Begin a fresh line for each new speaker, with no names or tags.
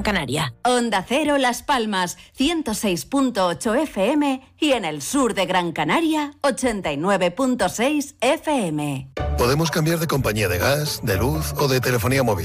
Canaria.
Onda Cero Las Palmas, 106.8 FM y en el sur de Gran Canaria, 89.6 FM.
Podemos cambiar de compañía de gas, de luz o de telefonía móvil.